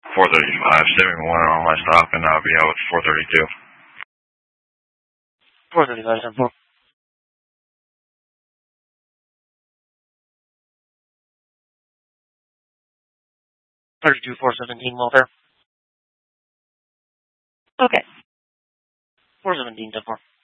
435, 71 on my stop, and I'll be out with 432. 435, 74. 32, 417, welfare. Okay. 417, 74.